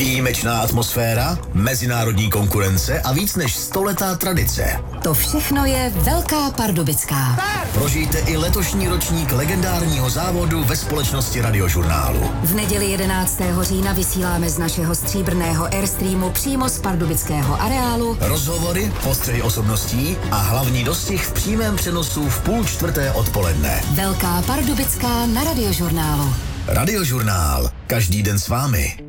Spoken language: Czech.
Výjimečná atmosféra, mezinárodní konkurence a víc než 100letá tradice. To všechno je Velká Pardubická. Prožijte i letošní ročník legendárního závodu ve společnosti Radiožurnálu. V neděli 11. října vysíláme z našeho stříbrného Airstreamu přímo z pardubického areálu Rozhovory, postřehy osobností a hlavní dostih v přímém přenosu v 3:30 odpoledne. Velká Pardubická na Radiožurnálu. Radiožurnál. Každý den s vámi.